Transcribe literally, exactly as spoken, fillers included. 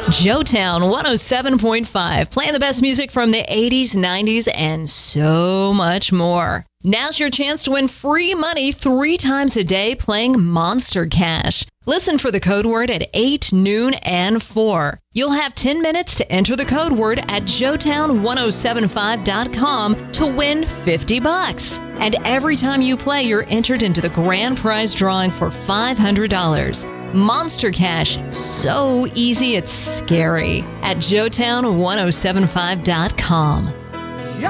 Joetown one oh seven point five, playing the best music from the eighties, nineties, and so much more. Now's your chance to win free money three times a day playing Monster Cash. Listen for the code word at eight, noon, and four. You'll have ten minutes to enter the code word at joetown ten seventy-five dot com to win fifty bucks. And every time you play, you're entered into the grand prize drawing for five hundred dollars. Monster Cash, so easy it's scary, at joetown ten seventy-five dot com.